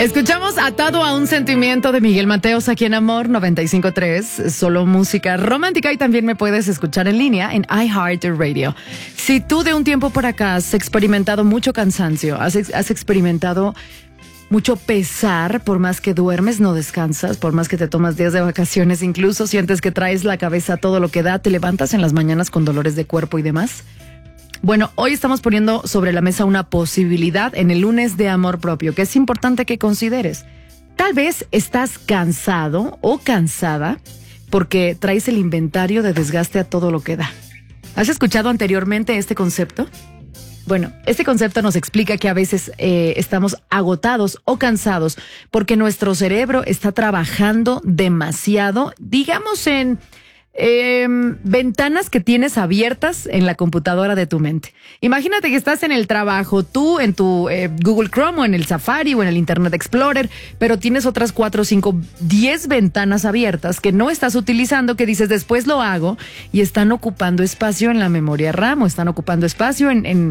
Escuchamos Atado a un sentimiento de Miguel Mateos aquí en Amor 95.3, solo música romántica, y también me puedes escuchar en línea en iHeartRadio. Si tú de un tiempo por acá has experimentado mucho cansancio, has experimentado mucho pesar, por más que duermes no descansas, por más que te tomas días de vacaciones, incluso sientes que traes la cabeza a todo lo que da, te levantas en las mañanas con dolores de cuerpo y demás. Bueno, hoy estamos poniendo sobre la mesa una posibilidad en el lunes de amor propio que es importante que consideres. Tal vez estás cansado o cansada porque traes el inventario de desgaste a todo lo que da. ¿Has escuchado anteriormente este concepto? Bueno, este concepto nos explica que a veces estamos agotados o cansados porque nuestro cerebro está trabajando demasiado, digamos en ventanas que tienes abiertas en la computadora de tu mente. Imagínate que estás en el trabajo, tú en tu Google Chrome o en el Safari o en el Internet Explorer, pero tienes otras 4, 5, 10 ventanas abiertas que no estás utilizando, que dices después lo hago, y están ocupando espacio en la memoria RAM o están ocupando espacio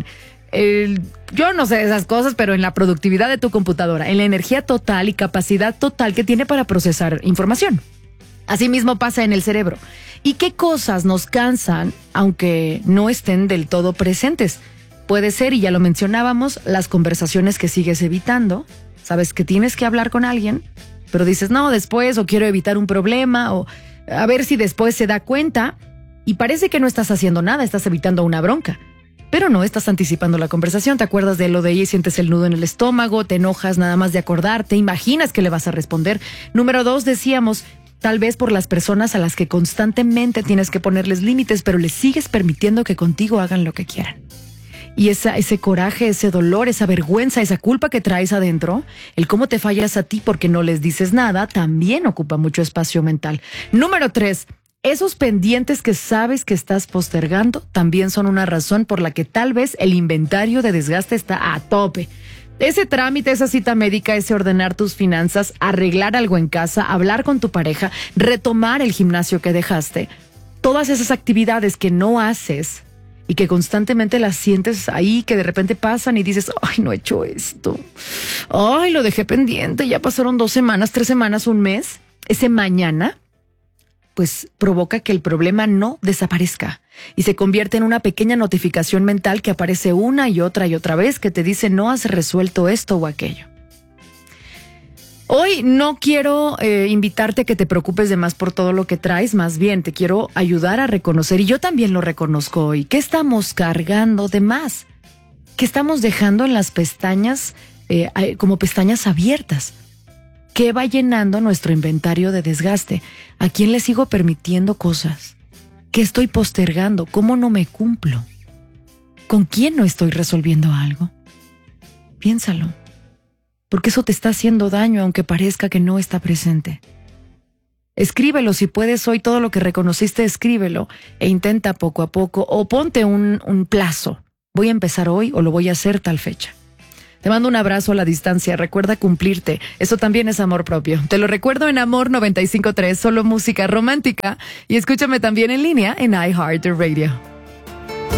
yo no sé esas cosas, pero en la productividad de tu computadora, en la energía total y capacidad total que tiene para procesar información. Asimismo pasa en el cerebro. ¿Y qué cosas nos cansan aunque no estén del todo presentes? Puede ser, y ya lo mencionábamos, las conversaciones que sigues evitando. Sabes que tienes que hablar con alguien, pero dices no, después, o quiero evitar un problema, o a ver si después se da cuenta, y parece que no estás haciendo nada, estás evitando una bronca. Pero no, estás anticipando la conversación, te acuerdas de lo de ella y sientes el nudo en el estómago, te enojas nada más de acordarte, imaginas que le vas a responder. Número 2, decíamos, tal vez por las personas a las que constantemente tienes que ponerles límites, pero les sigues permitiendo que contigo hagan lo que quieran. Y ese coraje, ese dolor, esa vergüenza, esa culpa que traes adentro, el cómo te fallas a ti porque no les dices nada, también ocupa mucho espacio mental. Número 3, esos pendientes que sabes que estás postergando también son una razón por la que tal vez el inventario de desgaste está a tope. Ese trámite, esa cita médica, ese ordenar tus finanzas, arreglar algo en casa, hablar con tu pareja, retomar el gimnasio que dejaste. Todas esas actividades que no haces y que constantemente las sientes ahí, que de repente pasan y dices, ay, no he hecho esto. Ay, lo dejé pendiente, ya pasaron 2 semanas, 3 semanas, un mes. Ese mañana, pues provoca que el problema no desaparezca y se convierte en una pequeña notificación mental que aparece una y otra vez que te dice no has resuelto esto o aquello. Hoy no quiero invitarte a que te preocupes de más por todo lo que traes, más bien te quiero ayudar a reconocer, y yo también lo reconozco hoy, ¿qué estamos cargando de más? ¿Qué estamos dejando en las pestañas como pestañas abiertas? ¿Qué va llenando nuestro inventario de desgaste? ¿A quién le sigo permitiendo cosas? ¿Qué estoy postergando? ¿Cómo no me cumplo? ¿Con quién no estoy resolviendo algo? Piénsalo, porque eso te está haciendo daño aunque parezca que no está presente. Escríbelo si puedes hoy, todo lo que reconociste, escríbelo e intenta poco a poco, o ponte un plazo. Voy a empezar hoy o lo voy a hacer tal fecha. Te mando un abrazo a la distancia, recuerda cumplirte, eso también es amor propio. Te lo recuerdo en Amor 95.3, solo música romántica, y escúchame también en línea en iHeartRadio.